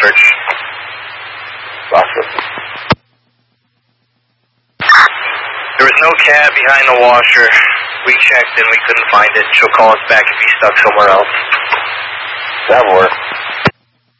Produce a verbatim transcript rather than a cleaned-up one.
search. Roger. There was no cab behind the washer. We checked and we couldn't find it. She'll call us back if he's stuck somewhere else. That'll work.